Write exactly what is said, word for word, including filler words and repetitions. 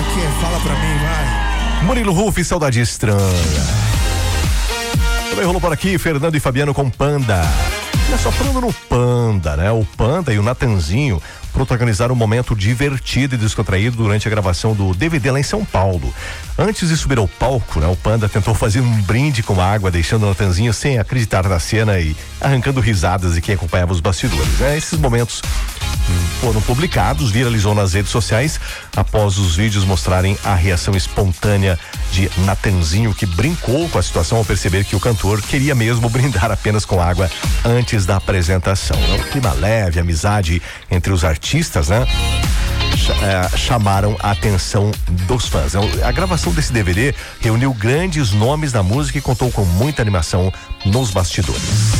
que é? Fala pra mim, vai. Murilo Ruf, Saudade Estranha. Também rolou por aqui Fernando e Fabiano com Panda. Olha só, falando no Panda, né? O Panda e o Natanzinho protagonizaram um momento divertido e descontraído durante a gravação do D V D lá em São Paulo. Antes de subir ao palco, né, o Panda tentou fazer um brinde com água, deixando o Natanzinho sem acreditar na cena e arrancando risadas de quem acompanhava os bastidores, né? Esses momentos foram publicados, viralizou nas redes sociais após os vídeos mostrarem a reação espontânea de Natanzinho, que brincou com a situação ao perceber que o cantor queria mesmo brindar apenas com água antes da apresentação. O clima leve, amizade entre os artistas, né? Chamaram a atenção dos fãs. A gravação desse D V D reuniu grandes nomes da música e contou com muita animação nos bastidores.